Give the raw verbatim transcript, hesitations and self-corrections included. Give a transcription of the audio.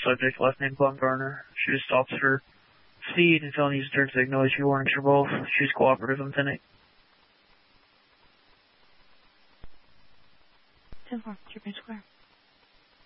subject, last name Bumgarner. She was stopped for speed and felony use of turn signal. Issue warnings for both. She's cooperative on ten eight. ten four, Japan Square.